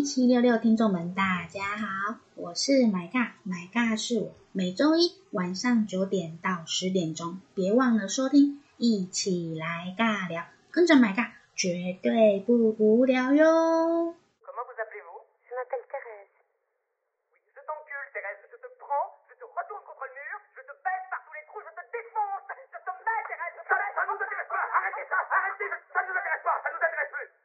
1766听众们，大家好，我是买尬是我，每周一晚上9点到10点钟，别忘了收听，一起来尬聊，跟着买尬绝对不无聊哟。 Comment vous appelez-vous? Je m'appelle Thérèse. Oui, je t'encule, Thérèse. Je te prends, je te retourne contre le mur, je te baisse par tous les trous, je te défonce. Je te mets, Thérèse. Ça ne nous intéresse pas. Arrêtez ça. Arrêtez. Ça ne nous intéresse pas. Ça ne nous intéresse plus.